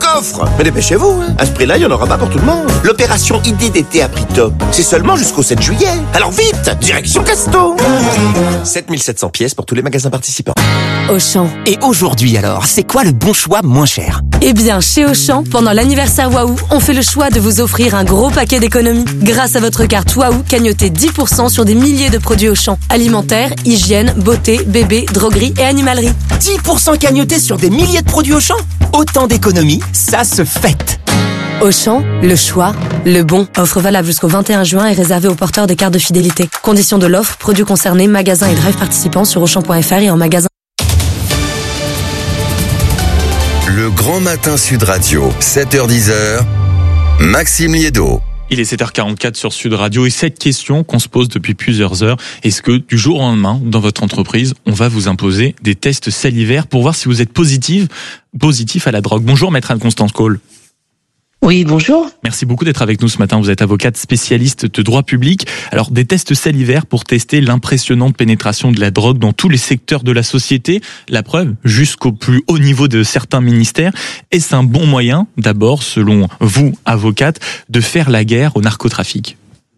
offre. Mais dépêchez-vous, hein. À ce prix-là, il n'y en aura pas pour tout le monde. L'opération idée d'été à prix top, c'est seulement jusqu'au 7 juillet. Alors vite, direction Casto. 7700 pièces pour tous les magasins participants. Auchan. Et aujourd'hui alors, c'est quoi le bon choix moins cher? Eh bien, chez Auchan, pendant l'anniversaire Waouh, on fait le choix de vous offrir un gros paquet d'économies. Grâce à votre carte Waouh, cagnotez 10% sur des milliers de produits Auchan. Alimentaire, hygiène, beauté, bébé, droguerie et animalerie. 10% cagnotés sur des milliers de produits Auchan? Autant d'économies, ça se fête. Auchan, le choix, le bon. Offre valable jusqu'au 21 juin et réservée aux porteurs des cartes de fidélité. Conditions de l'offre, produits concernés, magasins et drive participants sur Auchan.fr et en magasin. Le Grand Matin Sud Radio, 7h-10h, Maxime Liédo. Il est 7h44 sur Sud Radio et cette question qu'on se pose depuis plusieurs heures, est-ce que du jour au lendemain, dans votre entreprise, on va vous imposer des tests salivaires pour voir si vous êtes positif à la drogue? Bonjour maître Anne-Constance Cole. Oui, bonjour. Merci beaucoup d'être avec nous ce matin. Vous êtes avocate spécialiste de droit public. Alors, des tests salivaires pour tester l'impressionnante pénétration de la drogue dans tous les secteurs de la société. La preuve, jusqu'au plus haut niveau de certains ministères. Est-ce un bon moyen, d'abord, selon vous, avocate, de faire la guerre au narcotrafic ?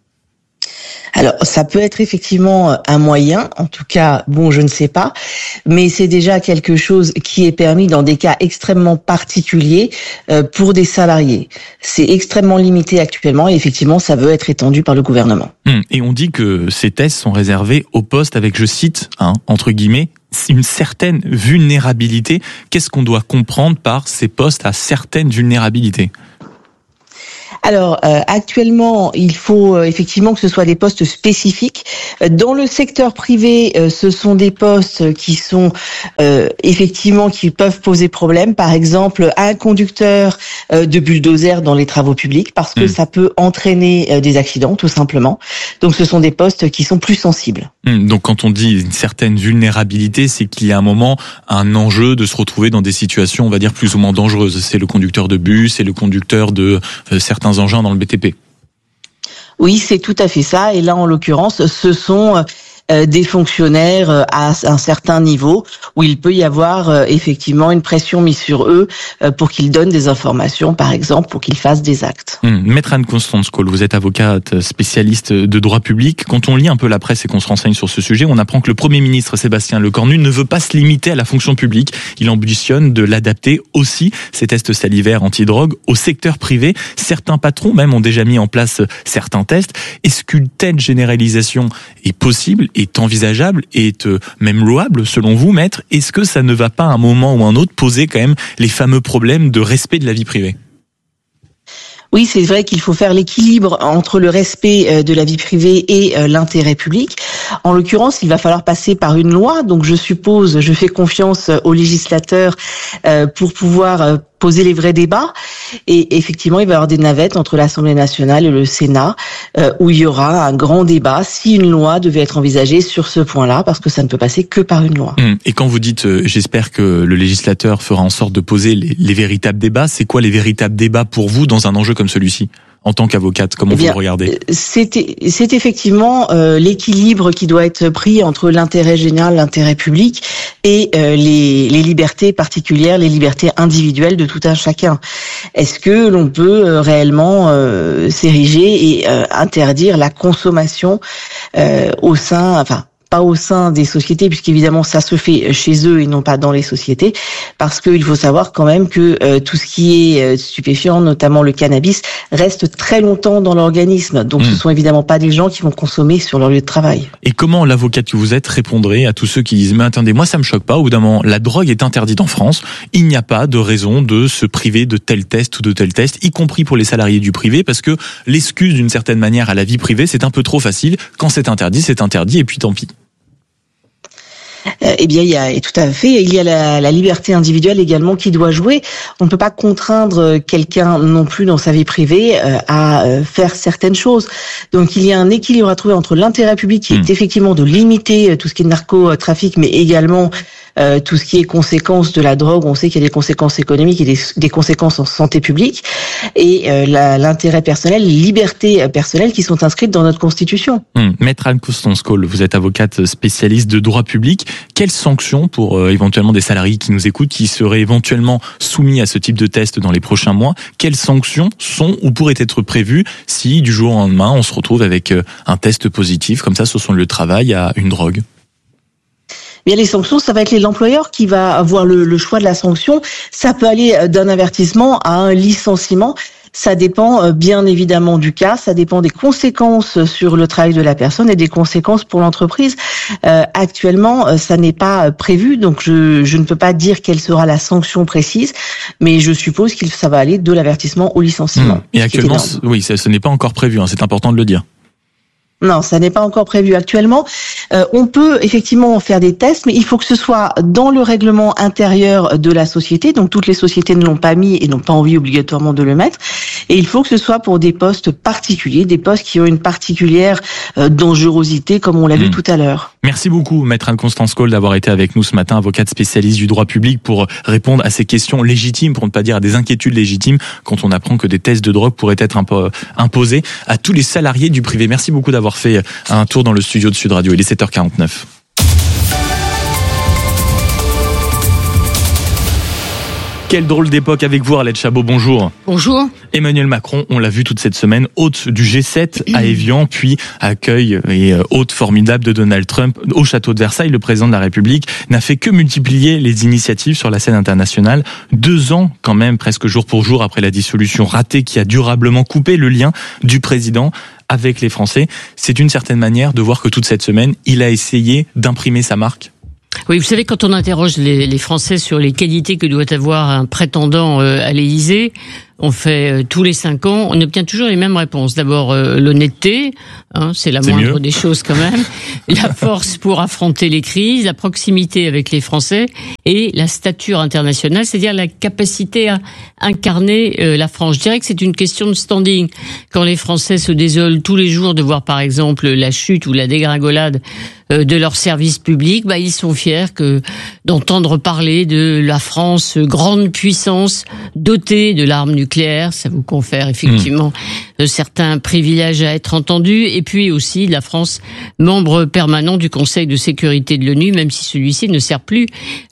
Alors, ça peut être effectivement un moyen, en tout cas, bon, je ne sais pas, mais c'est déjà quelque chose qui est permis dans des cas extrêmement particuliers pour des salariés. C'est extrêmement limité actuellement et effectivement, ça veut être étendu par le gouvernement. Et on dit que ces tests sont réservés aux postes avec, je cite, entre guillemets, une certaine vulnérabilité. Qu'est-ce qu'on doit comprendre par ces postes à certaines vulnérabilités ? Alors, actuellement, il faut effectivement que ce soit des postes spécifiques. Dans le secteur privé, ce sont des postes qui sont effectivement qui peuvent poser problème. Par exemple, un conducteur de bulldozer dans les travaux publics, parce que ça peut entraîner des accidents, tout simplement. Donc, ce sont des postes qui sont plus sensibles. Donc, quand on dit une certaine vulnérabilité, c'est qu'il y a un moment un enjeu de se retrouver dans des situations, on va dire, plus ou moins dangereuses. C'est le conducteur de bus, c'est le conducteur de certains engins dans le BTP. Oui, c'est tout à fait ça. Et là, en l'occurrence, ce sont des fonctionnaires à un certain niveau où il peut y avoir effectivement une pression mise sur eux pour qu'ils donnent des informations, par exemple, pour qu'ils fassent des actes. Maître Anne-Constance Cole, vous êtes avocate spécialiste de droit public. Quand on lit un peu la presse et qu'on se renseigne sur ce sujet, on apprend que le Premier ministre Sébastien Lecornu ne veut pas se limiter à la fonction publique. Il ambitionne de l'adapter aussi, ces tests salivaires antidrogue, au secteur privé. Certains patrons même ont déjà mis en place certains tests. Est-ce qu'une telle généralisation est possible, est envisageable, est même louable selon vous, maître? Est-ce que ça ne va pas à un moment ou un autre poser quand même les fameux problèmes de respect de la vie privée? Oui, c'est vrai qu'il faut faire l'équilibre entre le respect de la vie privée et l'intérêt public. En l'occurrence, il va falloir passer par une loi. Donc, je fais confiance aux législateurs pour pouvoir poser les vrais débats. Et effectivement, il va y avoir des navettes entre l'Assemblée nationale et le Sénat où il y aura un grand débat si une loi devait être envisagée sur ce point-là, parce que ça ne peut passer que par une loi. Et quand vous dites j'espère que le législateur fera en sorte de poser les véritables débats, c'est quoi les véritables débats pour vous dans un enjeu comme celui-ci ? En tant qu'avocate, comment vous le regardez ? C'est effectivement l'équilibre qui doit être pris entre l'intérêt général, l'intérêt public et les libertés particulières, les libertés individuelles de tout un chacun. Est-ce que l'on peut réellement s'ériger et interdire la consommation au sein, pas au sein des sociétés, puisqu'évidemment ça se fait chez eux et non pas dans les sociétés, parce qu'il faut savoir quand même que tout ce qui est stupéfiant, notamment le cannabis, reste très longtemps dans l'organisme. Donc ce sont évidemment pas des gens qui vont consommer sur leur lieu de travail. Et comment l'avocate que vous êtes répondrait à tous ceux qui disent « Mais attendez, moi ça me choque pas, au bout d'un moment, la drogue est interdite en France, il n'y a pas de raison de se priver de tel test ou de tel test, y compris pour les salariés du privé, parce que l'excuse d'une certaine manière à la vie privée, c'est un peu trop facile. Quand c'est interdit, et puis tant pis. » Eh bien, tout à fait, il y a la liberté individuelle également qui doit jouer. On ne peut pas contraindre quelqu'un non plus dans sa vie privée à faire certaines choses. Donc, il y a un équilibre à trouver entre l'intérêt public qui est effectivement de limiter tout ce qui est narcotrafic, mais également tout ce qui est conséquences de la drogue. On sait qu'il y a des conséquences économiques et des conséquences en santé publique, et l'intérêt personnel, les libertés personnelles qui sont inscrites dans notre Constitution. Maître Anne-Constance Cole, vous êtes avocate spécialiste de droit public. Quelles sanctions pour éventuellement des salariés qui nous écoutent, qui seraient éventuellement soumis à ce type de test dans les prochains mois? Quelles sanctions sont ou pourraient être prévues si du jour au lendemain on se retrouve avec un test positif comme ça sur son lieu de travail à une drogue? Bien, les sanctions, ça va être l'employeur qui va avoir le choix de la sanction. Ça peut aller d'un avertissement à un licenciement. Ça dépend bien évidemment du cas, ça dépend des conséquences sur le travail de la personne et des conséquences pour l'entreprise. Actuellement, ça n'est pas prévu, donc je ne peux pas dire quelle sera la sanction précise, mais je suppose que ça va aller de l'avertissement au licenciement. Et actuellement, oui, ce n'est pas encore prévu, c'est important de le dire. Non, ça n'est pas encore prévu actuellement. On peut effectivement faire des tests, mais il faut que ce soit dans le règlement intérieur de la société. Donc toutes les sociétés ne l'ont pas mis et n'ont pas envie obligatoirement de le mettre. Et il faut que ce soit pour des postes particuliers, des postes qui ont une particulière dangerosité, comme on l'a vu tout à l'heure. Merci beaucoup, Maître Anne-Constance Cole, d'avoir été avec nous ce matin, avocate spécialiste du droit public, pour répondre à ces questions légitimes, pour ne pas dire à des inquiétudes légitimes, quand on apprend que des tests de drogue pourraient être imposés à tous les salariés du privé. Merci beaucoup d'avoir fait un tour dans le studio de Sud Radio. Il est 7h49. Quelle drôle d'époque avec vous, Arlette Chabot, bonjour. Bonjour. Emmanuel Macron, on l'a vu toute cette semaine, hôte du G7 à Évian, puis accueil et hôte formidable de Donald Trump au château de Versailles. Le président de la République n'a fait que multiplier les initiatives sur la scène internationale. 2 ans quand même, presque jour pour jour, après la dissolution ratée qui a durablement coupé le lien du président avec les Français. C'est d'une certaine manière de voir que toute cette semaine, il a essayé d'imprimer sa marque. Oui, vous savez, quand on interroge les Français sur les qualités que doit avoir un prétendant à l'Élysée, on fait tous les 5 ans, on obtient toujours les mêmes réponses. D'abord, l'honnêteté, c'est la moindre des choses quand même, la force pour affronter les crises, la proximité avec les Français et la stature internationale, c'est-à-dire la capacité à incarner la France. Je dirais que c'est une question de standing. Quand les Français se désolent tous les jours de voir par exemple la chute ou la dégringolade de leurs services publics, ils sont fiers d'entendre parler de la France, grande puissance dotée de l'arme nucléaire. Ça vous confère effectivement certains privilèges à être entendus, et puis aussi la France, membre permanent du Conseil de sécurité de l'ONU, même si celui-ci ne sert plus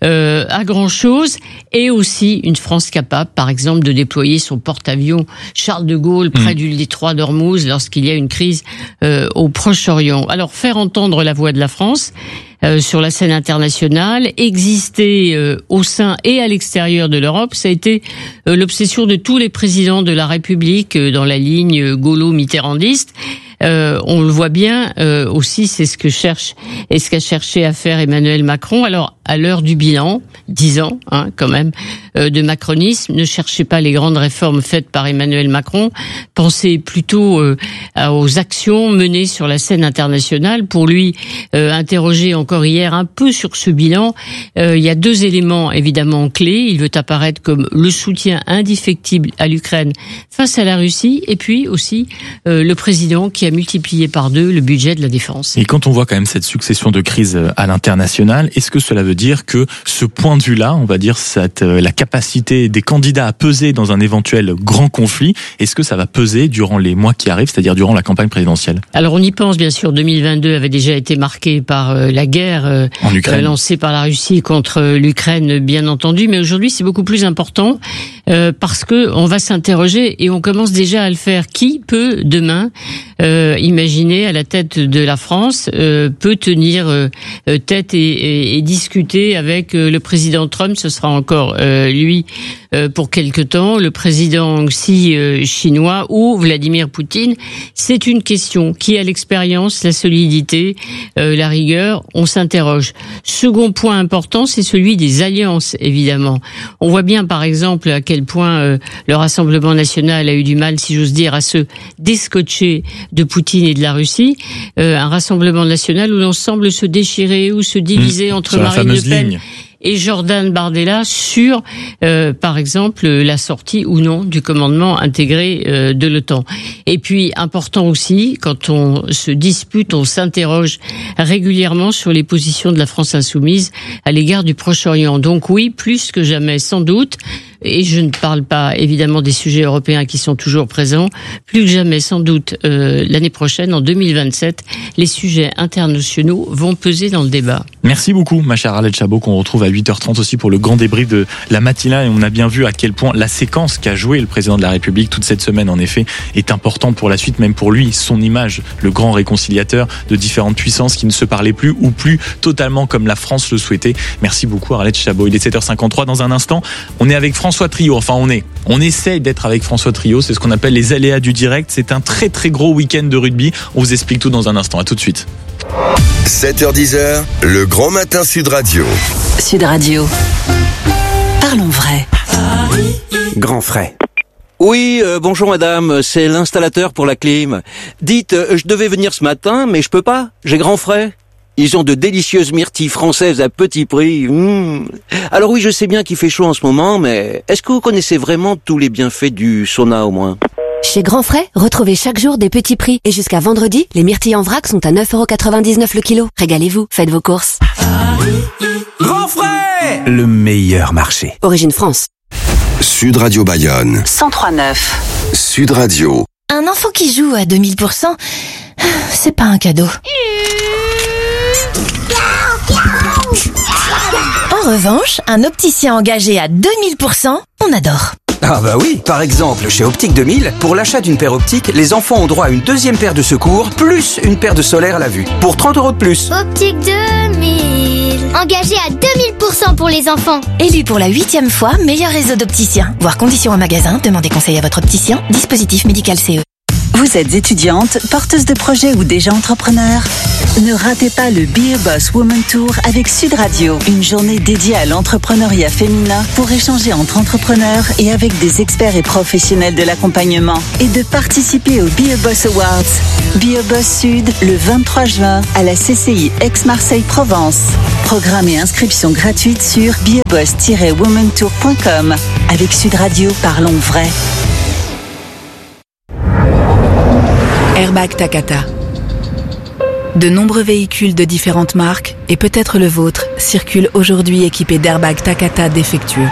à grand-chose, et aussi une France capable, par exemple, de déployer son porte-avions Charles de Gaulle près du détroit d'Ormuz lorsqu'il y a une crise au Proche-Orient. Alors, faire entendre la voix de la France sur la scène internationale, exister au sein et à l'extérieur de l'Europe, ça a été l'obsession de tous les présidents de la République dans la ligne gaulo-mitterrandiste. On le voit bien aussi, c'est ce que qu'a cherché à faire Emmanuel Macron. Alors, à l'heure du bilan, 10 ans quand même, de macronisme, ne cherchez pas les grandes réformes faites par Emmanuel Macron, pensez plutôt aux actions menées sur la scène internationale. Pour lui, interroger encore hier un peu sur ce bilan, il y a 2 éléments évidemment clés. Il veut apparaître comme le soutien indéfectible à l'Ukraine face à la Russie, et puis aussi le président qui a multiplié par 2 le budget de la défense. Et quand on voit quand même cette succession de crises à l'international, est-ce que cela veut dire que ce point de vue-là, on va dire la capacité des candidats à peser dans un éventuel grand conflit, est-ce que ça va peser durant les mois qui arrivent, c'est-à-dire durant la campagne présidentielle? Alors on y pense bien sûr. 2022 avait déjà été marqué par la guerre lancée par la Russie contre l'Ukraine, bien entendu, mais aujourd'hui c'est beaucoup plus important parce que on va s'interroger, et on commence déjà à le faire. Qui peut demain imaginer à la tête de la France peut tenir tête et discuter avec le président Trump? Ce sera encore lui pour quelque temps, le président Xi chinois ou Vladimir Poutine. C'est une question qui a l'expérience, la solidité, la rigueur. On s'interroge. Second point important, c'est celui des alliances, évidemment. On voit bien par exemple à quel point le Rassemblement national a eu du mal, si j'ose dire, à se déscotcher de Poutine et de la Russie. Un Rassemblement national où l'on semble se déchirer ou se diviser entre Marine Le Pen et Jordan Bardella sur, par exemple, la sortie ou non du commandement intégré de l'OTAN. Et puis, important aussi, quand on se dispute, on s'interroge régulièrement sur les positions de la France insoumise à l'égard du Proche-Orient. Donc oui, plus que jamais, sans doute, et je ne parle pas évidemment des sujets européens qui sont toujours présents, plus que jamais, sans doute, l'année prochaine, en 2027, les sujets internationaux vont peser dans le débat. Merci beaucoup, ma chère Arlette Chabot, qu'on retrouve à 8h30 aussi pour le grand débrief de la matinale. Et on a bien vu à quel point la séquence qu'a joué le président de la République toute cette semaine, en effet, est importante pour la suite, même pour lui, son image, le grand réconciliateur de différentes puissances qui ne se parlaient plus ou plus totalement comme la France le souhaitait. Merci beaucoup, Arlette Chabot. Il est 7h53. Dans un instant, on est avec François Trio. Enfin, on essaye d'être avec François Trio. C'est ce qu'on appelle les aléas du direct. C'est un très très gros week-end de rugby. On vous explique tout dans un instant. À tout de suite. 7h10, le grand matin Sud Radio. Sud Radio. Parlons vrai. Grand frais. Oui, bonjour madame, c'est l'installateur pour la clim. Dites, je devais venir ce matin, mais je peux pas, j'ai grand frais. Ils ont de délicieuses myrtilles françaises à petit prix. Alors oui, je sais bien qu'il fait chaud en ce moment, mais est-ce que vous connaissez vraiment tous les bienfaits du sauna au moins ? Chez Grand Frais, retrouvez chaque jour des petits prix. Et jusqu'à vendredi, les myrtilles en vrac sont à 9,99€ le kilo. Régalez-vous, faites vos courses. Grand Frais, le meilleur marché. Origine France. Sud Radio Bayonne. 103.9. Sud Radio. Un enfant qui joue à 2000%, c'est pas un cadeau. En revanche, un opticien engagé à 2000%, on adore. Ah bah oui, par exemple, chez Optique 2000, pour l'achat d'une paire optique, les enfants ont droit à une deuxième paire de secours, plus une paire de solaire à la vue, pour 30€ de plus. Optique 2000, engagé à 2000% pour les enfants. Élu pour la 8e fois, meilleur réseau d'opticiens. Voir conditions en magasin, demandez conseil à votre opticien, dispositif médical CE. Vous êtes étudiante, porteuse de projet ou déjà entrepreneur ? Ne ratez pas le Be a Boss Woman Tour avec Sud Radio. Une journée dédiée à l'entrepreneuriat féminin pour échanger entre entrepreneurs et avec des experts et professionnels de l'accompagnement. Et de participer au Be a Boss Awards. Be a Boss Sud, le 23 juin, à la CCI Aix-Marseille-Provence. Programme et inscription gratuite sur beaboss-womantour.com. Avec Sud Radio, parlons vrai. Airbag Takata. De nombreux véhicules de différentes marques, et peut-être le vôtre, circulent aujourd'hui équipés d'airbags Takata défectueux.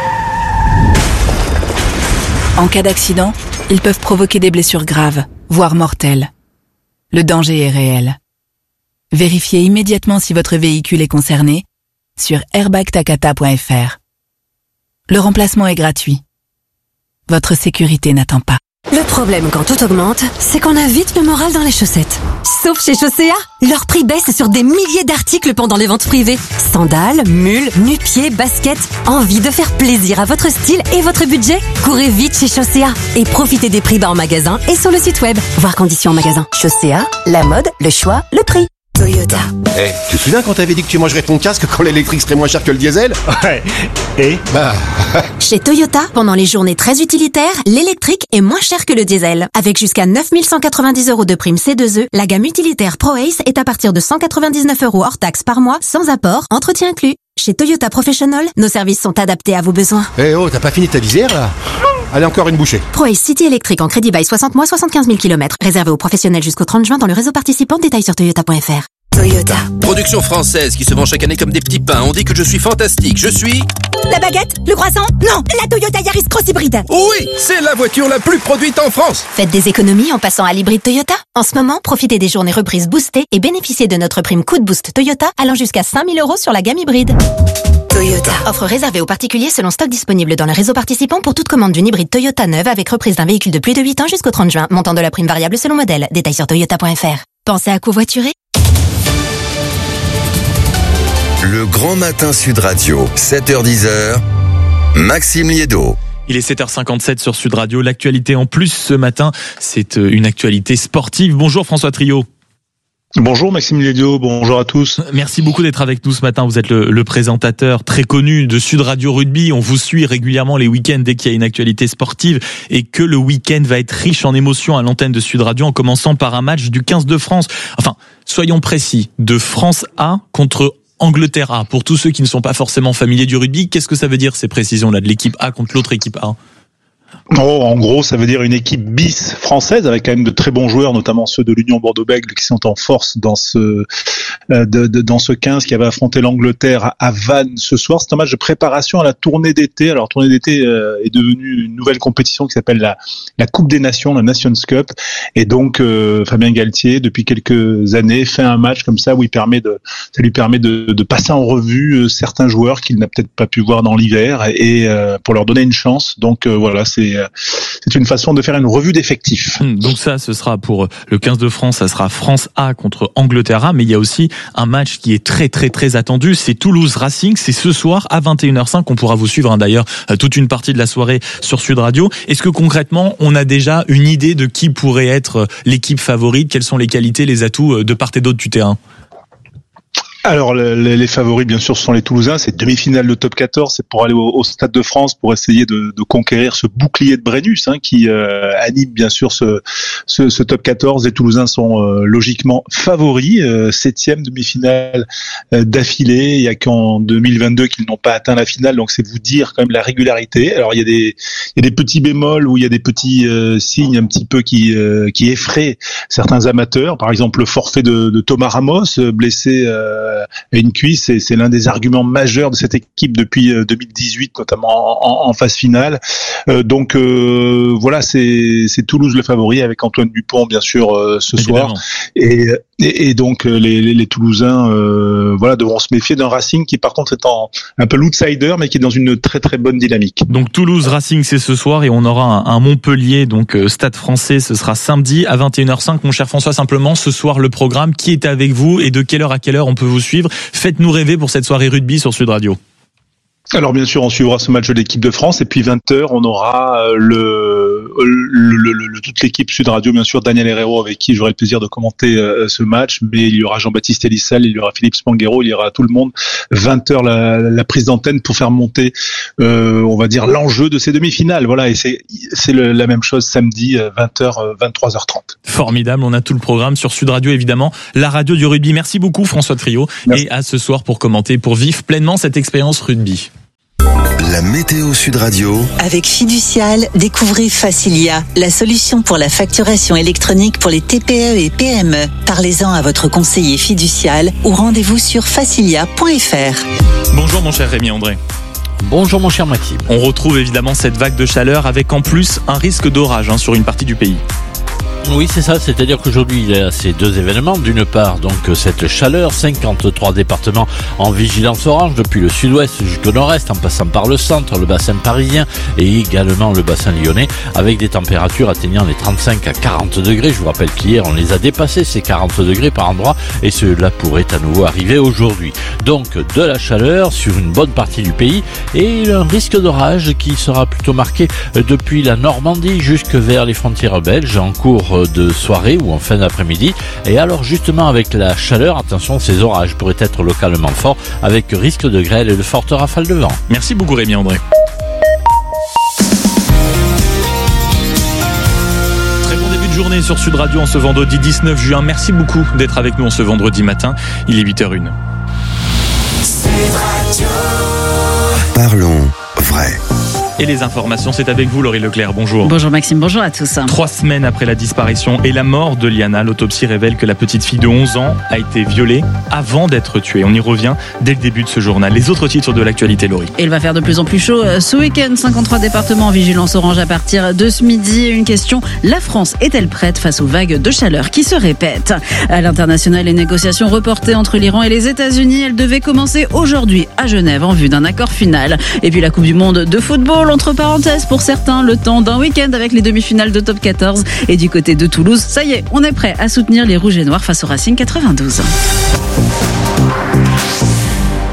En cas d'accident, ils peuvent provoquer des blessures graves, voire mortelles. Le danger est réel. Vérifiez immédiatement si votre véhicule est concerné sur airbagtakata.fr. Le remplacement est gratuit. Votre sécurité n'attend pas. Le problème quand tout augmente, c'est qu'on a vite le moral dans les chaussettes. Sauf chez Chaussea, leur prix baisse sur des milliers d'articles pendant les ventes privées. Sandales, mules, nu-pieds, baskets. Envie de faire plaisir à votre style et votre budget ? Courez vite chez Chaussea et profitez des prix bas en magasin et sur le site web. Voir conditions en magasin. Chaussea, la mode, le choix, le prix. Toyota. Tu te souviens quand t'avais dit que tu mangerais ton casque quand l'électrique serait moins cher que le diesel ? Ouais. Et ? Chez Toyota, pendant les journées très utilitaires, l'électrique est moins cher que le diesel. Avec jusqu'à 9 190€ de prime C2E, la gamme utilitaire ProAce est à partir de 199€ hors taxe par mois, sans apport, entretien inclus. Chez Toyota Professional, nos services sont adaptés à vos besoins. T'as pas fini ta visière là ? Allez, encore une bouchée. ProAce City électrique en crédit bail 60 mois, 75 000 km. Réservé aux professionnels jusqu'au 30 juin dans le réseau participant. Détails sur toyota.fr. Toyota. Production française qui se vend chaque année comme des petits pains. On dit que je suis fantastique. Je suis... La baguette ? Le croissant ? Non, la Toyota Yaris Cross Hybride. Oui, c'est la voiture la plus produite en France. Faites des économies en passant à l'hybride Toyota. En ce moment, profitez des journées reprises boostées et bénéficiez de notre prime coup de boost Toyota allant jusqu'à 5 000 € sur la gamme hybride. Toyota. Offre réservée aux particuliers selon stock disponible dans le réseau participant pour toute commande d'une hybride Toyota neuve avec reprise d'un véhicule de plus de 8 ans jusqu'au 30 juin. Montant de la prime variable selon modèle. Détails sur toyota.fr. Pensez à covoiturer ? Le grand matin Sud Radio, 7h10, Maxime Liédo. Il est 7h57 sur Sud Radio. L'actualité en plus ce matin, c'est une actualité sportive. Bonjour François Trio. Bonjour Maxime Liédo, bonjour à tous. Merci beaucoup d'être avec nous ce matin. Vous êtes le présentateur très connu de Sud Radio Rugby. On vous suit régulièrement les week-ends dès qu'il y a une actualité sportive et que le week-end va être riche en émotions à l'antenne de Sud Radio en commençant par un match du 15 de France. Enfin, soyons précis, de France A contre Angleterre A. Pour tous ceux qui ne sont pas forcément familiers du rugby, qu'est-ce que ça veut dire ces précisions-là de l'équipe A contre l'autre équipe A? En gros, ça veut dire une équipe bis française avec quand même de très bons joueurs, notamment ceux de l'Union Bordeaux-Bègles qui sont en force dans ce 15 qui avait affronté l'Angleterre à Vannes ce soir. C'est un match de préparation à la tournée d'été. Alors, tournée d'été est devenue une nouvelle compétition qui s'appelle la Coupe des Nations, la Nations Cup. Et donc, Fabien Galtier, depuis quelques années, fait un match comme ça où ça lui permet de passer en revue certains joueurs qu'il n'a peut-être pas pu voir dans l'hiver et pour leur donner une chance. Donc, voilà, c'est une façon de faire une revue d'effectifs. Donc ça, ce sera pour le 15 de France, ça sera France A contre Angleterre A, mais il y a aussi un match qui est très très très attendu, c'est Toulouse Racing, c'est ce soir à 21h05, on pourra vous suivre d'ailleurs toute une partie de la soirée sur Sud Radio. Est-ce que concrètement, on a déjà une idée de qui pourrait être l'équipe favorite, quelles sont les qualités, les atouts de part et d'autre du terrain? Alors les favoris bien sûr ce sont les Toulousains, c'est demi-finale de top 14, c'est pour aller au Stade de France pour essayer de conquérir ce bouclier de Brennus qui anime bien sûr ce top 14. Les Toulousains sont logiquement favoris, 7e demi-finale d'affilée, il y a qu'en 2022 qu'ils n'ont pas atteint la finale, donc c'est vous dire quand même la régularité. Alors il y a des petits bémols où il y a des petits signes un petit peu qui effraient certains amateurs, par exemple le forfait de Thomas Ramos blessé à une cuisse, et c'est l'un des arguments majeurs de cette équipe depuis 2018, notamment en phase finale. Donc voilà, c'est Toulouse le favori avec Antoine Dupont bien sûr ce soir, et donc les Toulousains voilà devront se méfier d'un Racing qui par contre est un peu l'outsider mais qui est dans une très très bonne dynamique. Donc Toulouse Racing c'est ce soir, et on aura un Montpellier donc Stade Français, ce sera samedi à 21h05. Mon cher François, simplement ce soir le programme, qui est avec vous et de quelle heure à quelle heure on peut vous suivre? Faites-nous rêver pour cette soirée rugby sur Sud Radio. Alors bien sûr, on suivra ce match de l'équipe de France, et puis 20h, on aura toute l'équipe Sud Radio, bien sûr, Daniel Herrero avec qui j'aurai le plaisir de commenter ce match, mais il y aura Jean-Baptiste Elissal, il y aura Philippe Spanghero, il y aura tout le monde. 20h la prise d'antenne pour faire monter, on va dire, l'enjeu de ces demi-finales. Voilà, et c'est la même chose samedi 20h, 23h30. Formidable, on a tout le programme sur Sud Radio évidemment, la radio du rugby. Merci beaucoup François Trio, et à ce soir pour commenter, pour vivre pleinement cette expérience rugby. La météo Sud Radio. Avec Fiducial, découvrez Facilia, la solution pour la facturation électronique pour les TPE et PME. Parlez-en à votre conseiller fiducial ou rendez-vous sur facilia.fr. Bonjour mon cher Rémi André. Bonjour mon cher Maxime. On retrouve évidemment cette vague de chaleur avec en plus un risque d'orage sur une partie du pays. Oui, c'est ça, c'est-à-dire qu'aujourd'hui, il y a ces deux événements. D'une part, donc, cette chaleur, 53 départements en vigilance orange, depuis le sud-ouest jusqu'au nord-est, en passant par le centre, le bassin parisien et également le bassin lyonnais, avec des températures atteignant les 35 à 40 degrés. Je vous rappelle qu'hier, on les a dépassés, ces 40 degrés par endroit, et cela pourrait à nouveau arriver aujourd'hui. Donc, de la chaleur sur une bonne partie du pays, et un risque d'orage qui sera plutôt marqué depuis la Normandie jusque vers les frontières belges en cours de soirée ou en fin d'après-midi. Et alors justement avec la chaleur, attention, ces orages pourraient être localement forts avec risque de grêle et de fortes rafales de vent. Merci beaucoup Rémi André. Très bon début de journée sur Sud Radio en ce vendredi 19 juin. Merci beaucoup d'être avec nous en ce vendredi matin. Il est 8h01. Parlons vrai. Et les informations, c'est avec vous Laurie Leclerc, bonjour. Bonjour Maxime, bonjour à tous. 3 semaines après la disparition et la mort de Liana, l'autopsie révèle que la petite fille de 11 ans a été violée avant d'être tuée. On y revient dès le début de ce journal. Les autres titres de l'actualité, Laurie. Il va faire de plus en plus chaud ce week-end. 53 départements en vigilance orange à partir de ce midi. Une question, la France est-elle prête face aux vagues de chaleur qui se répètent? À l'international, les négociations reportées entre l'Iran et les États-Unis, elles devaient commencer aujourd'hui à Genève en vue d'un accord final. Et puis la Coupe du Monde de football, entre parenthèses pour certains, le temps d'un week-end avec les demi-finales de top 14. Et du côté de Toulouse, ça y est, on est prêt à soutenir les Rouges et Noirs face au Racing 92.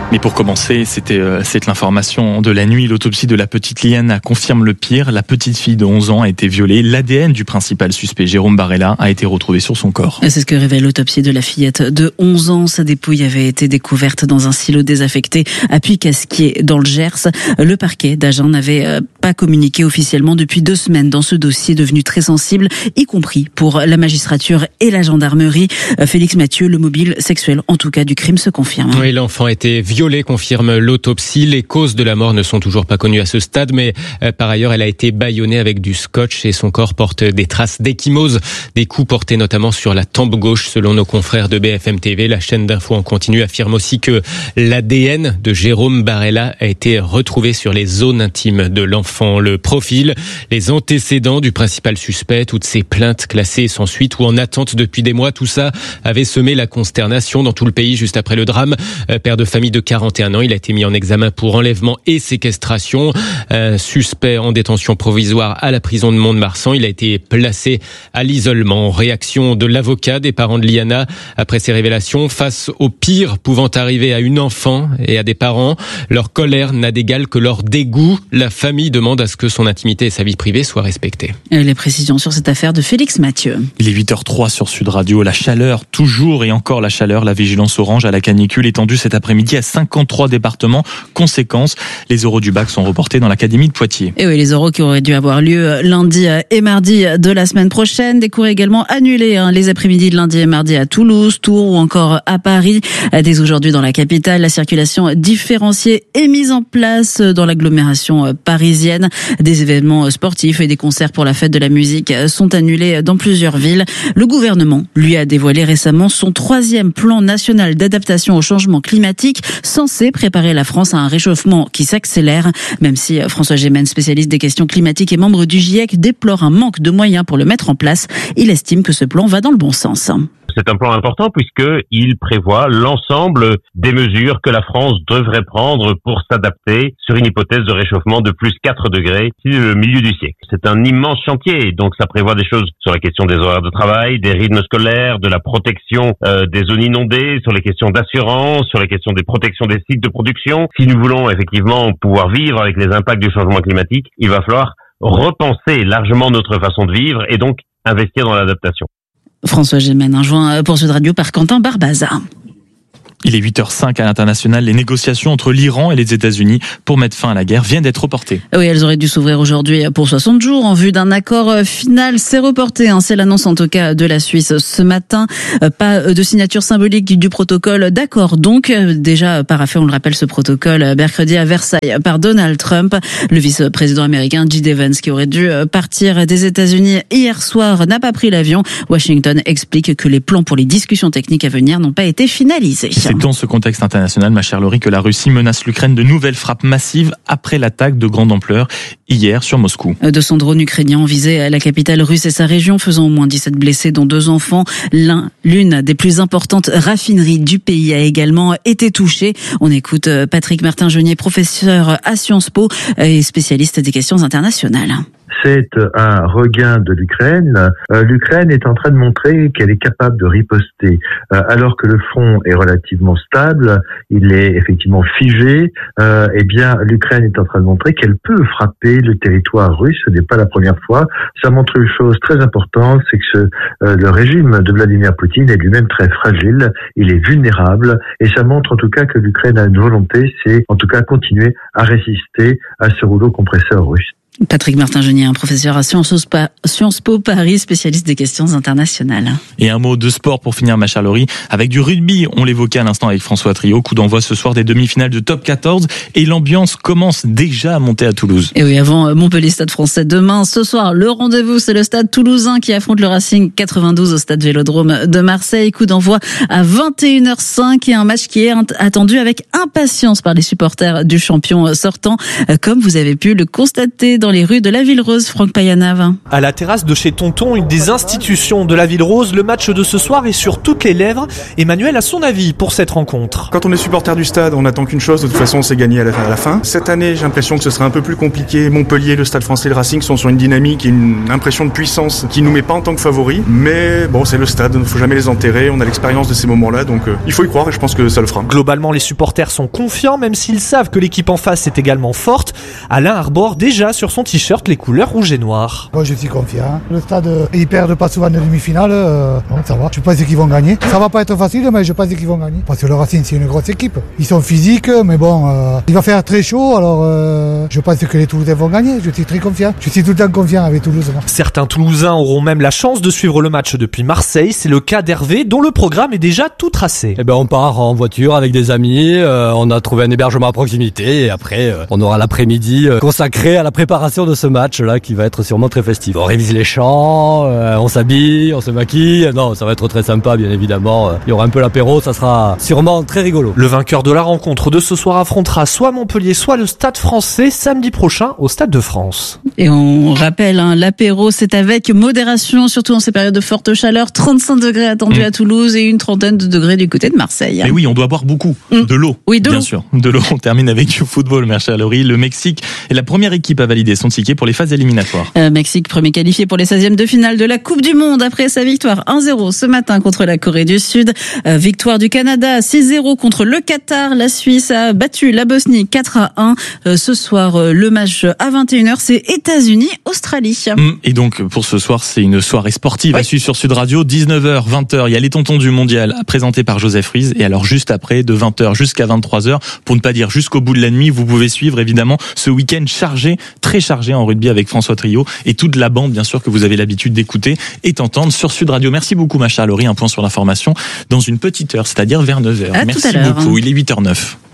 Mais pour commencer, c'est l'information de la nuit. L'autopsie de la petite Liana confirme le pire. La petite fille de 11 ans a été violée. L'ADN du principal suspect, Jérôme Barella, a été retrouvé sur son corps. C'est ce que révèle l'autopsie de la fillette de 11 ans. Sa dépouille avait été découverte dans un silo désaffecté à Puy-Casquier, dans le Gers. Le parquet d'Agen n'avait pas communiqué officiellement depuis 2 semaines dans ce dossier devenu très sensible, y compris pour la magistrature et la gendarmerie. Félix Mathieu, le mobile sexuel, en tout cas, du crime se confirme. Oui, l'enfant a été violée, confirme l'autopsie. Les causes de la mort ne sont toujours pas connues à ce stade, mais par ailleurs, elle a été bâillonnée avec du scotch et son corps porte des traces d'ecchymose, des coups portés notamment sur la tempe gauche, selon nos confrères de BFM TV. La chaîne d'info en continu affirme aussi que l'ADN de Jérôme Barella a été retrouvé sur les zones intimes de l'enfant. Le profil, les antécédents du principal suspect, toutes ces plaintes classées sans suite ou en attente depuis des mois, tout ça avait semé la consternation dans tout le pays juste après le drame. Père de famille de 41 ans, il a été mis en examen pour enlèvement et séquestration. Suspect en détention provisoire à la prison de Mont-de-Marsan. Il a été placé à l'isolement. En réaction de l'avocat des parents de Liana après ces révélations, face au pire pouvant arriver à une enfant et à des parents, leur colère n'a d'égal que leur dégoût. La famille demande à ce que son intimité et sa vie privée soient respectées. Et les précisions sur cette affaire de Félix Mathieu. Il est 8h03 sur Sud Radio. La chaleur, toujours et encore la chaleur. La vigilance orange à la canicule étendue cet après-midi à 53 départements. Conséquence, les oraux du bac sont reportés dans l'académie de Poitiers. Et oui, les oraux qui auraient dû avoir lieu lundi et mardi de la semaine prochaine. Des cours également annulés les après-midi de lundi et mardi à Toulouse, Tours ou encore à Paris. Dès aujourd'hui dans la capitale, la circulation différenciée est mise en place dans l'agglomération parisienne. Des événements sportifs et des concerts pour la fête de la musique sont annulés dans plusieurs villes. Le gouvernement, lui, a dévoilé récemment son 3e plan national d'adaptation au changement climatique, censé préparer la France à un réchauffement qui s'accélère. Même si François Gémen, spécialiste des questions climatiques et membre du GIEC, déplore un manque de moyens pour le mettre en place, il estime que ce plan va dans le bon sens. C'est un plan important puisqu'il prévoit l'ensemble des mesures que la France devrait prendre pour s'adapter sur une hypothèse de réchauffement de plus 4 degrés d'ici le milieu du siècle. C'est un immense chantier, donc ça prévoit des choses sur la question des horaires de travail, des rythmes scolaires, de la protection des zones inondées, sur les questions d'assurance, sur les questions des protections des sites de production. Si nous voulons effectivement pouvoir vivre avec les impacts du changement climatique, il va falloir repenser largement notre façon de vivre et donc investir dans l'adaptation. François Gémen, joint pour Sud Radio par Quentin Barbaza. Il est 8h05 à l'international. Les négociations entre l'Iran et les États-Unis pour mettre fin à la guerre viennent d'être reportées. Oui, elles auraient dû s'ouvrir aujourd'hui pour 60 jours en vue d'un accord final. C'est reporté, c'est l'annonce en tout cas de la Suisse ce matin. Pas de signature symbolique du protocole d'accord. Donc, déjà paraphé, on le rappelle, ce protocole mercredi à Versailles par Donald Trump. Le vice-président américain J.D. Vance, qui aurait dû partir des États-Unis hier soir, n'a pas pris l'avion. Washington explique que les plans pour les discussions techniques à venir n'ont pas été finalisés. C'est dans ce contexte international, ma chère Laurie, que la Russie menace l'Ukraine de nouvelles frappes massives après l'attaque de grande ampleur hier sur Moscou. 200 drones ukrainiens ont visé la capitale russe et sa région, faisant au moins 17 blessés, dont 2 enfants. L'une des plus importantes raffineries du pays a également été touchée. On écoute Patrick Martin-Genier, professeur à Sciences Po et spécialiste des questions internationales. C'est un regain de l'Ukraine. L'Ukraine est en train de montrer qu'elle est capable de riposter. Alors que le front est relativement stable, il est effectivement figé, eh bien l'Ukraine est en train de montrer qu'elle peut frapper le territoire russe. Ce n'est pas la première fois. Ça montre une chose très importante, c'est que le régime de Vladimir Poutine est lui-même très fragile, il est vulnérable, et ça montre en tout cas que l'Ukraine a une volonté, c'est en tout cas continuer à résister à ce rouleau compresseur russe. Patrick Martin-Genier, un professeur à Sciences Po Paris, spécialiste des questions internationales. Et un mot de sport pour finir, ma chère Laurie, avec du rugby. On l'évoquait à l'instant avec François Trio. Coup d'envoi ce soir des demi-finales de Top 14 et l'ambiance commence déjà à monter à Toulouse. Et oui, avant Montpellier Stade Français demain, ce soir, le rendez-vous, c'est le Stade Toulousain qui affronte le Racing 92 au Stade Vélodrome de Marseille. Coup d'envoi à 21h05 et un match qui est attendu avec impatience par les supporters du champion sortant, comme vous avez pu le constater dans dans les rues de la Ville Rose, Franck Payanave. À la terrasse de chez Tonton, une des institutions de la Ville Rose, le match de ce soir est sur toutes les lèvres. Emmanuel a son avis pour cette rencontre. Quand on est supporter du stade, on n'attend qu'une chose, de toute façon c'est gagné à la fin. Cette année, j'ai l'impression que ce sera un peu plus compliqué. Montpellier, le Stade Français, le Racing sont sur une dynamique et une impression de puissance qui nous met pas en tant que favoris. Mais bon, c'est le stade, il ne faut jamais les enterrer. On a l'expérience de ces moments-là, donc il faut y croire et je pense que ça le fera. Globalement, les supporters sont confiants, même s'ils savent que l'équipe en face est également forte. Alain arbore déjà sur son t-shirt les couleurs rouge et noir. Moi, je suis confiant. Le stade, ils perdent pas souvent de demi-finale, donc ça va. Je pense qu'ils vont gagner. Ça va pas être facile, mais je pense qu'ils vont gagner. Parce que le Racing, c'est une grosse équipe. Ils sont physiques, mais bon, il va faire très chaud, alors je pense que les Toulousains vont gagner. Je suis très confiant. Je suis tout le temps confiant avec Toulouse. Moi. Certains Toulousains auront même la chance de suivre le match depuis Marseille. C'est le cas d'Hervé, dont le programme est déjà tout tracé. On part en voiture avec des amis. On a trouvé un hébergement à proximité et après, on aura l'après-midi consacré à la préparation de ce match-là qui va être sûrement très festif. On révise les chants, on s'habille, on se maquille. Non, ça va être très sympa, bien évidemment. Il y aura un peu l'apéro, ça sera sûrement très rigolo. Le vainqueur de la rencontre de ce soir affrontera soit Montpellier, soit le Stade Français samedi prochain au Stade de France. Et on rappelle, l'apéro, c'est avec modération, surtout en ces périodes de forte chaleur. 35 degrés attendus à Toulouse et une trentaine de degrés du côté de Marseille. Mais oui, on doit boire beaucoup. De l'eau. Oui, de bien l'eau. sûr. De l'eau. On termine avec du football, ma chère Laurie. Le Mexique est la première équipe à valider son ticket pour les phases éliminatoires. Mexique, premier qualifié pour les 16e de finale de la Coupe du Monde après sa victoire 1-0 ce matin contre la Corée du Sud. Victoire du Canada 6-0 contre le Qatar. La Suisse a battu la Bosnie 4-1. Ce soir, le match à 21h, c'est États-Unis-Australie. Et donc, pour ce soir, c'est une soirée sportive à suivre sur Sud Radio. 19h, 20h, il y a les tontons du mondial présentés par Joseph Ruiz. Et alors, juste après, de 20h jusqu'à 23h, pour ne pas dire jusqu'au bout de la nuit, vous pouvez suivre évidemment ce week-end chargé, très chargé en rugby avec François Trio et toute la bande, bien sûr, que vous avez l'habitude d'écouter et d'entendre sur Sud Radio. Merci beaucoup, ma chère Laurie. Un point sur l'information dans une petite heure, c'est-à-dire vers 9h. Merci beaucoup. Il est 8h09.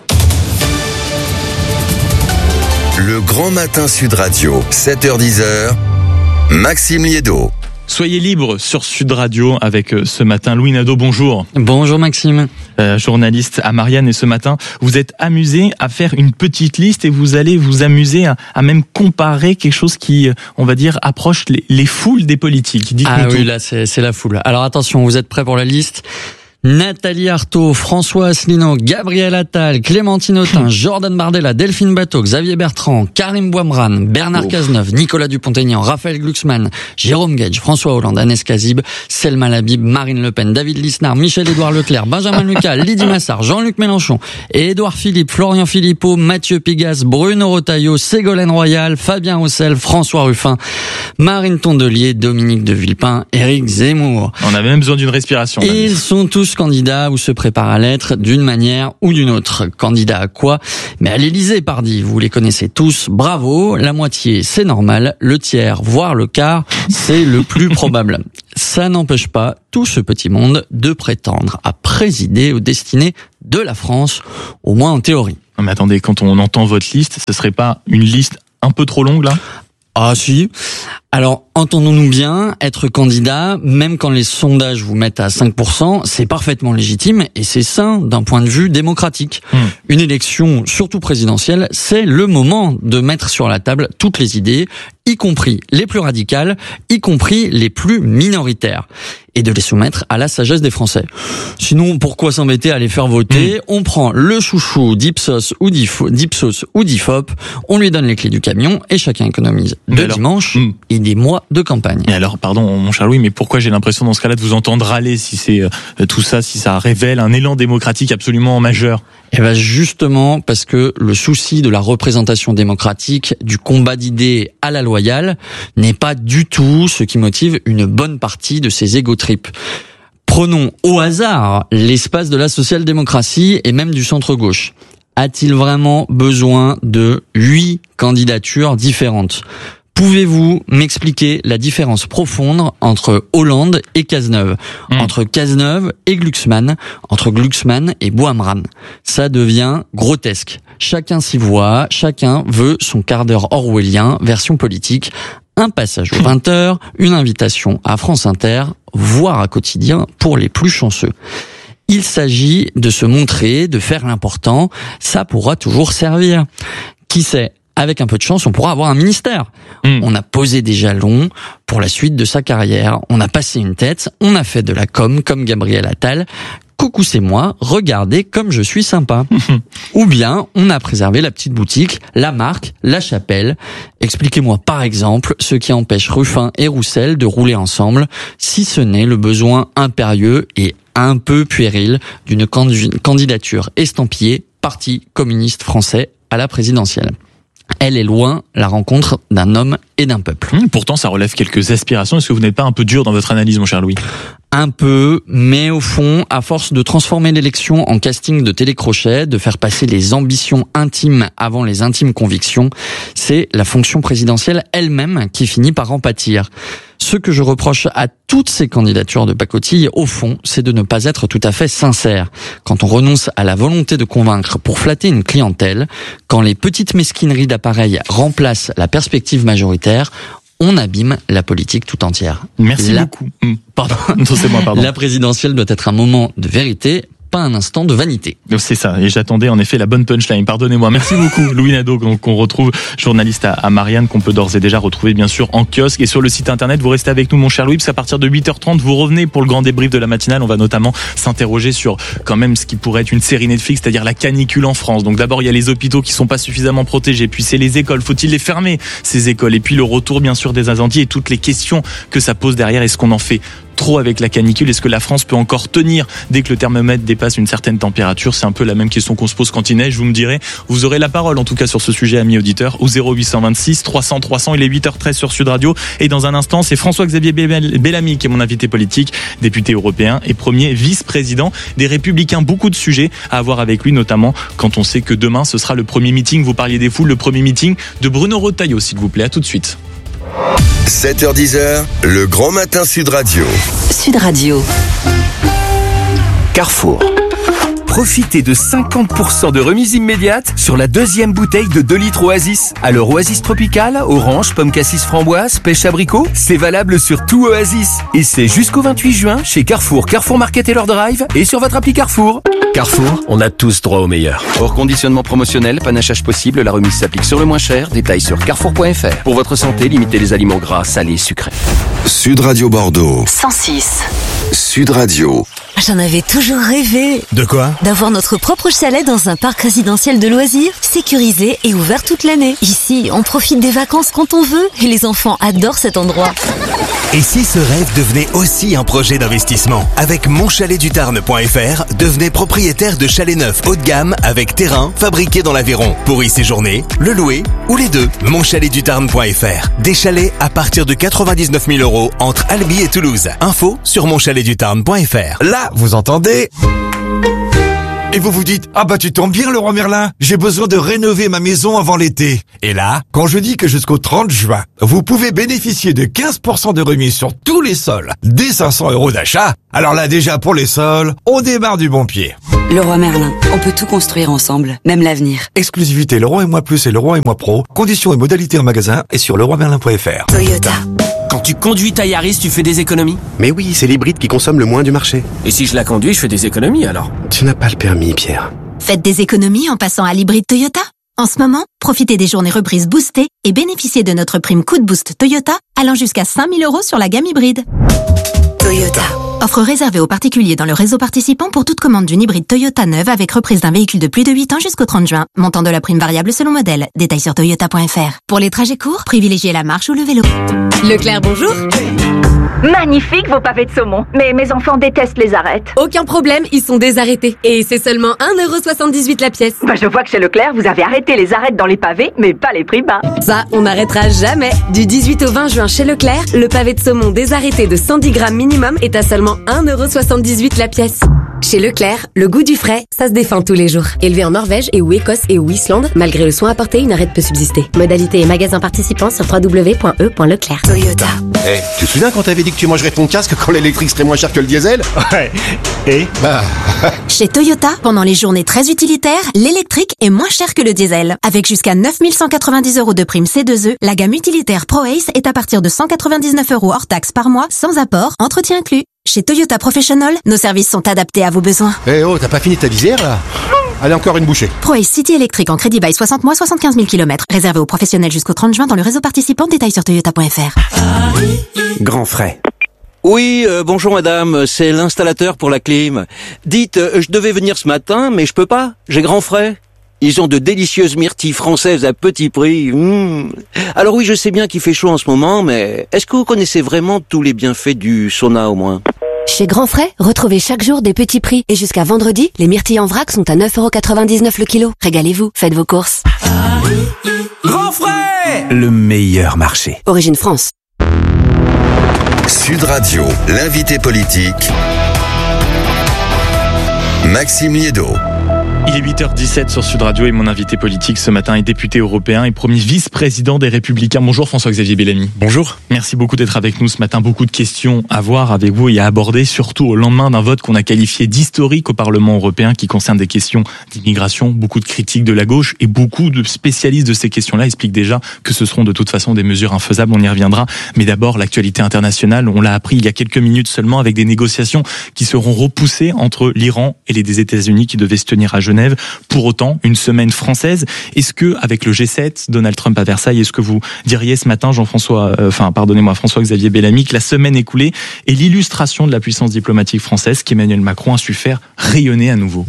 Le Grand Matin Sud Radio, 7h-10h, Maxime Liédo. Soyez libre sur Sud Radio avec ce matin Louis Nadeau, bonjour. Bonjour Maxime. Journaliste à Marianne, et ce matin vous êtes amusé à faire une petite liste et vous allez vous amuser à même comparer quelque chose qui, on va dire, approche les foules des politiques. Dites-nous tout. Oui, là c'est la foule. Alors attention, vous êtes prêts pour la liste ? Nathalie Arthaud, François Asselineau, Gabriel Attal, Clémentine Autain, Jordan Bardella, Delphine Bateau, Xavier Bertrand, Karim Bouamran, Bernard Cazeneuve, Nicolas Dupont-Aignan, Raphaël Glucksmann, Jérôme Gage, François Hollande, Agnès Kazib, Selma Labib, Marine Le Pen, David Lisnard, Michel-Édouard Leclerc, Benjamin Lucas, Lydie Massard, Jean-Luc Mélenchon, Édouard Philippe, Florian Philippot, Mathieu Pigasse, Bruno Retailleau, Ségolène Royal, Fabien Roussel, François Ruffin, Marine Tondelier, Dominique de Villepin, Éric Zemmour. On avait même besoin d'une respiration. Ils sont tous candidats ou se préparent à l'être d'une manière ou d'une autre. Candidat à quoi ? Mais à l'Élysée, pardi, vous les connaissez tous. Bravo, la moitié, c'est normal. Le tiers, voire le quart, c'est le plus probable. Ça n'empêche pas tout ce petit monde de prétendre à présider aux destinées de la France, au moins en théorie. Non mais attendez, quand on entend votre liste, ce serait pas une liste un peu trop longue là ? Ah si. Alors, entendons-nous bien, être candidat, même quand les sondages vous mettent à 5%, c'est parfaitement légitime et c'est sain d'un point de vue démocratique. Une élection, surtout présidentielle, c'est le moment de mettre sur la table toutes les idées, y compris les plus radicales, y compris les plus minoritaires, et de les soumettre à la sagesse des Français. Sinon, pourquoi s'embêter à les faire voter ? On prend le chouchou d'Ipsos ou d'Ifop, on lui donne les clés du camion et chacun économise deux dimanches et des mois de campagne. Et alors, pardon, mon cher Louis, mais pourquoi j'ai l'impression dans ce cas-là de vous entendre râler si c'est tout ça, si ça révèle un élan démocratique absolument majeur ? Eh ben justement parce que le souci de la représentation démocratique, du combat d'idées à la loyale, n'est pas du tout ce qui motive une bonne partie de ces égo-trips. Prenons au hasard l'espace de la social-démocratie et même du centre-gauche. A-t-il vraiment besoin de 8 candidatures différentes ? Pouvez-vous m'expliquer la différence profonde entre Hollande et Cazeneuve, entre Cazeneuve et Glucksmann, entre Glucksmann et Bouamran ? Ça devient grotesque. Chacun s'y voit, chacun veut son quart d'heure orwellien, version politique, un passage aux 20h, une invitation à France Inter, voire à Quotidien pour les plus chanceux. Il s'agit de se montrer, de faire l'important, ça pourra toujours servir. Qui sait ? avec un peu de chance, on pourra avoir un ministère. On a posé des jalons pour la suite de sa carrière. On a passé une tête, on a fait de la com comme Gabriel Attal. Coucou, c'est moi, regardez comme je suis sympa. Ou bien, on a préservé la petite boutique, la marque, la chapelle. Expliquez-moi par exemple ce qui empêche Ruffin et Roussel de rouler ensemble, si ce n'est le besoin impérieux et un peu puéril d'une candidature estampillée Parti communiste français à la présidentielle. Elle est loin la rencontre d'un homme et d'un peuple. Pourtant, ça relève quelques aspirations. Est-ce que vous n'êtes pas un peu dur dans votre analyse, mon cher Louis ? Un peu, mais au fond, à force de transformer l'élection en casting de télécrochet, de faire passer les ambitions intimes avant les intimes convictions, c'est la fonction présidentielle elle-même qui finit par en pâtir. Ce que je reproche à toutes ces candidatures de pacotille, au fond, c'est de ne pas être tout à fait sincère. Quand on renonce à la volonté de convaincre pour flatter une clientèle, quand les petites mesquineries d'appareil remplacent la perspective majoritaire, on abîme la politique tout entière. Merci beaucoup. Pardon. Non, c'est moi, pardon. La présidentielle doit être un moment de vérité, pas un instant de vanité. C'est ça, et j'attendais en effet la bonne punchline, pardonnez-moi. Merci beaucoup Louis Nadeau, qu'on retrouve, journaliste à Marianne, qu'on peut d'ores et déjà retrouver bien sûr en kiosque et sur le site internet. Vous restez avec nous mon cher Louis, parce qu'à partir de 8h30 vous revenez pour le grand débrief de la matinale. On va notamment s'interroger sur quand même ce qui pourrait être une série Netflix, c'est-à-dire la canicule en France. Donc d'abord il y a les hôpitaux qui sont pas suffisamment protégés, puis c'est les écoles, faut-il les fermer ces écoles, et puis le retour bien sûr des incendies et toutes les questions que ça pose derrière. Est-ce qu'on en fait trop avec la canicule? Est-ce que la France peut encore tenir dès que le thermomètre dépasse une certaine température? C'est un peu la même question qu'on se pose quand il neige. Vous me direz, vous aurez la parole en tout cas sur ce sujet, amis auditeurs, au 0826 300 300. Il est 8h13 sur Sud Radio, et dans un instant c'est François-Xavier Bellamy qui est mon invité politique, député européen et premier vice-président des Républicains. Beaucoup de sujets à avoir avec lui, notamment quand on sait que demain ce sera le premier meeting, vous parliez des foules, le premier meeting de Bruno Retailleau, s'il vous plaît. À tout de suite. 7h10, le grand matin Sud Radio. Sud Radio. Carrefour. Profitez de 50% de remise immédiate sur la deuxième bouteille de 2 litres Oasis. Alors Oasis Tropical, orange, pomme cassis framboise, pêche abricot, c'est valable sur tout Oasis. Et c'est jusqu'au 28 juin chez Carrefour, Carrefour Market et leur Drive et sur votre appli Carrefour. Carrefour, on a tous droit au meilleur. Hors conditionnement promotionnel, panachage possible, la remise s'applique sur le moins cher. Détails sur carrefour.fr. Pour votre santé, limitez les aliments gras, salés, sucrés. Sud Radio Bordeaux. 106. Sud Radio. J'en avais toujours rêvé. De quoi? D'avoir notre propre chalet dans un parc résidentiel de loisirs, sécurisé et ouvert toute l'année. Ici, on profite des vacances quand on veut et les enfants adorent cet endroit. Et si ce rêve devenait aussi un projet d'investissement? Avec monchaletdutarn.fr, devenez propriétaire de chalets neufs haut de gamme avec terrain fabriqué dans l'Aveyron. Pour y séjourner, le louer ou les deux. Monchaletdutarn.fr. Des chalets à partir de 99 000 € entre Albi et Toulouse. Info sur monchaletdutarn.fr. Là, vous entendez? Et vous vous dites, ah bah tu tombes bien Leroy Merlin, j'ai besoin de rénover ma maison avant l'été. Et là, quand je dis que jusqu'au 30 juin, vous pouvez bénéficier de 15% de remise sur tous les sols, dès 500 € d'achat, alors là déjà pour les sols, on démarre du bon pied. Leroy Merlin, on peut tout construire ensemble, même l'avenir. Exclusivité Leroy et Moi Plus et Leroy et Moi Pro, conditions et modalités en magasin et sur leroymerlin.fr. Toyota. Quand tu conduis ta Yaris, tu fais des économies? Mais oui, c'est l'hybride qui consomme le moins du marché. Et si je la conduis, je fais des économies alors? Tu n'as pas le permis, Pierre. Faites des économies en passant à l'hybride Toyota. En ce moment, profitez des journées reprises boostées et bénéficiez de notre prime Coup de Boost Toyota allant jusqu'à 5 000 € sur la gamme hybride. Toyota. Offre réservée aux particuliers dans le réseau participant pour toute commande d'une hybride Toyota neuve avec reprise d'un véhicule de plus de 8 ans jusqu'au 30 juin. Montant de la prime variable selon modèle. Détails sur toyota.fr. Pour les trajets courts, privilégiez la marche ou le vélo. Leclerc, bonjour. Magnifique vos pavés de saumon, mais mes enfants détestent les arêtes. Aucun problème, ils sont désarrêtés. Et c'est seulement 1,78 € la pièce. Bah je vois que chez Leclerc, vous avez arrêté les arêtes dans les pavés, mais pas les prix bas. Ça, on n'arrêtera jamais. Du 18 au 20 juin chez Leclerc, le pavé de saumon désarrêté de 110 grammes minimum est à seulement 1,78 € la pièce. Chez Leclerc, le goût du frais, ça se défend tous les jours. Élevé en Norvège et ou Écosse et ou Islande, malgré le soin apporté, une arête peut subsister. Modalité et magasin participants sur www.e.leclerc. Toyota. Hey, tu te souviens quand t'avais dit que tu mangerais ton casque quand l'électrique serait moins cher que le diesel? Ouais. Et Chez Toyota, pendant les journées très utilitaires, l'électrique est moins cher que le diesel. Avec jusqu'à 9 190 € de prime C2E, la gamme utilitaire ProAce est à partir de 199 € hors taxe par mois, sans apport, entretien inclus. Chez Toyota Professional, nos services sont adaptés à vos besoins. Eh oh, t'as pas fini ta visière là? Allez, encore une bouchée. ProAce City électrique en crédit by 60 mois, 75 000 km. Réservé aux professionnels jusqu'au 30 juin dans le réseau participant. Détails sur toyota.fr. Grand frais. Oui, bonjour madame, c'est l'installateur pour la clim. Dites, je devais venir ce matin, mais je peux pas, j'ai grand frais. Ils ont de délicieuses myrtilles françaises à petit prix. Alors oui, je sais bien qu'il fait chaud en ce moment, mais est-ce que vous connaissez vraiment tous les bienfaits du sauna au moins ? Chez Grand Frais, retrouvez chaque jour des petits prix. Et jusqu'à vendredi, les myrtilles en vrac sont à 9,99€ le kilo. Régalez-vous, faites vos courses. Grand Frais, le meilleur marché. Origine France. Sud Radio, l'invité politique, Maxime Liédo. Il est 8h17 sur Sud Radio et mon invité politique ce matin est député européen et premier vice-président des Républicains. Bonjour François-Xavier Bellamy. Bonjour. Merci beaucoup d'être avec nous ce matin. Beaucoup de questions à voir avec vous et à aborder, surtout au lendemain d'un vote qu'on a qualifié d'historique au Parlement européen qui concerne des questions d'immigration. Beaucoup de critiques de la gauche et beaucoup de spécialistes de ces questions-là expliquent déjà que ce seront de toute façon des mesures infaisables. On y reviendra. Mais d'abord, l'actualité internationale. On l'a appris il y a quelques minutes seulement avec des négociations qui seront repoussées entre l'Iran et les États-Unis qui devaient se tenir à Genève. Pour autant, une semaine française. Est-ce que, avec le G7, Donald Trump à Versailles, est-ce que vous diriez ce matin, François-Xavier Bellamy, que la semaine écoulée est l'illustration de la puissance diplomatique française qu'Emmanuel Macron a su faire rayonner à nouveau?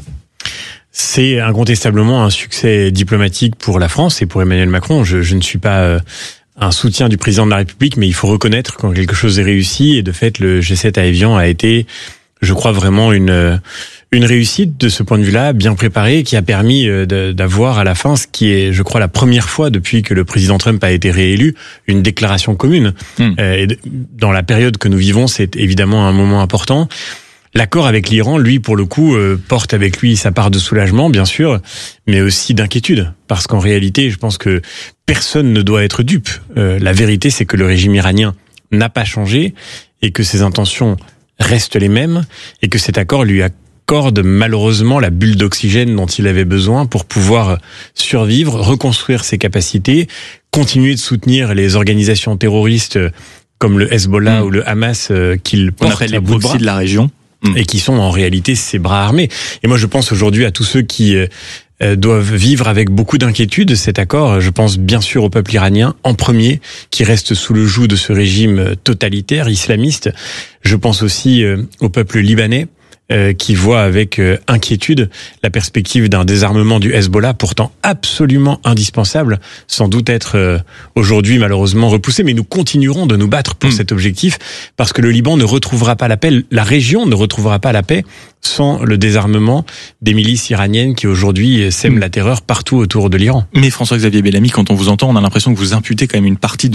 C'est incontestablement un succès diplomatique pour la France et pour Emmanuel Macron. Je ne suis pas un soutien du président de la République, mais il faut reconnaître quand quelque chose est réussi. Et de fait, le G7 à Évian a été, je crois, vraiment une réussite de ce point de vue-là, bien préparée, qui a permis d'avoir à la fin ce qui est, je crois, la première fois depuis que le président Trump a été réélu, une déclaration commune. Et dans la période que nous vivons, c'est évidemment un moment important. L'accord avec l'Iran, lui, pour le coup, porte avec lui sa part de soulagement, bien sûr, mais aussi d'inquiétude. Parce qu'en réalité, je pense que personne ne doit être dupe. La vérité, c'est que le régime iranien n'a pas changé et que ses intentions restent les mêmes et que cet accord lui accorde malheureusement la bulle d'oxygène dont il avait besoin pour pouvoir survivre, reconstruire ses capacités, continuer de soutenir les organisations terroristes comme le Hezbollah ou le Hamas qu'il porte à bout de bras, de la région et qui sont en réalité ses bras armés. Et moi je pense aujourd'hui à tous ceux qui doivent vivre avec beaucoup d'inquiétude cet accord. Je pense bien sûr au peuple iranien en premier, qui reste sous le joug de ce régime totalitaire, islamiste. Je pense aussi au peuple libanais, qui voit avec inquiétude la perspective d'un désarmement du Hezbollah, pourtant absolument indispensable, sans doute être aujourd'hui malheureusement repoussé, mais nous continuerons de nous battre pour cet objectif, parce que le Liban ne retrouvera pas la paix, la région ne retrouvera pas la paix sans le désarmement des milices iraniennes qui aujourd'hui sèment la terreur partout autour de l'Iran. Mais François-Xavier Bellamy, quand on vous entend, on a l'impression que vous imputez quand même une partie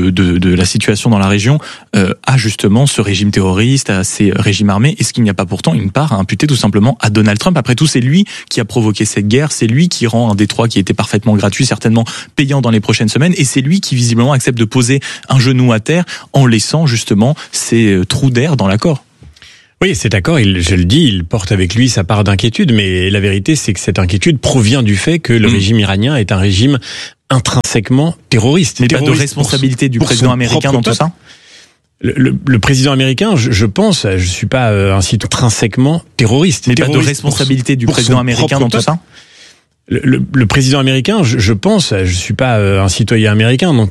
de la situation dans la région à justement ce régime terroriste, à ces régimes armés. Est-ce qu'il n'y a pas pourtant une part à imputer tout simplement à Donald Trump? Après tout, c'est lui qui a provoqué cette guerre, c'est lui qui rend un détroit qui était parfaitement gratuit, certainement payant dans les prochaines semaines, et c'est lui qui visiblement accepte de poser un genou à terre en laissant justement ces trous d'air dans l'accord. Oui, cet accord, je le dis, il porte avec lui sa part d'inquiétude, mais la vérité, c'est que cette inquiétude provient du fait que le régime iranien est un régime intrinsèquement terroriste. Mais pas de responsabilité du président américain dans tout ça? Le président américain, je pense, je suis pas un citoyen intrinsèquement terroriste. Mais pas de responsabilité du président américain dans tout ça? Le président américain, je pense, je suis pas un citoyen américain, donc